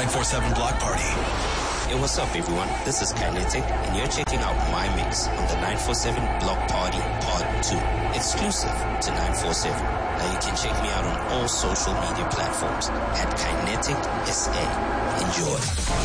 947 Block Party. Hey, what's up, everyone? This is Kinetic, and you're checking out my mix on the 947 Block Party Part 2, exclusive to 947. Now you can check me out on all social media platforms at Kinetic SA. Enjoy.